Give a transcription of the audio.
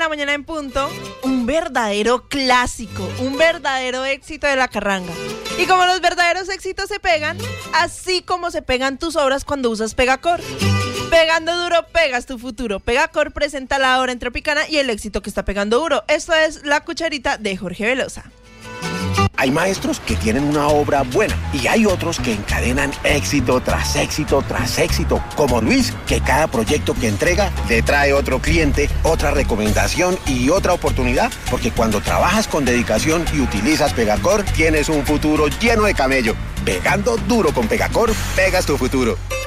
la mañana en punto, un verdadero clásico, un verdadero éxito de la carranga. Y como los verdaderos éxitos se pegan, así como se pegan tus obras cuando usas Pegacor. Pegando duro, pegas tu futuro. Pegacor presenta la obra en Tropicana y el éxito que está pegando duro. Esto es La Cucharita de Jorge Velosa. Hay maestros que tienen una obra buena y hay otros que encadenan éxito tras éxito tras éxito, como Luis, que cada proyecto que entrega le trae otro cliente, otra recomendación y otra oportunidad, porque cuando trabajas con dedicación y utilizas Pegacor, tienes un futuro lleno de camello. Pegando duro con Pegacor, pegas tu futuro.